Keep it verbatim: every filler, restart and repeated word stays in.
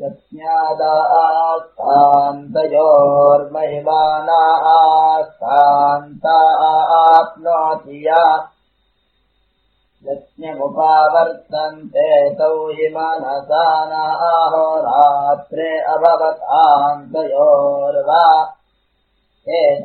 यज्ञादास्तान्तयोर्महिमानाः स्तान्ता आप्नोति या यज्ञमुपावर्तन्ते तौ हि मनसा नाहोरात्रे अभवतान्तयोर्वा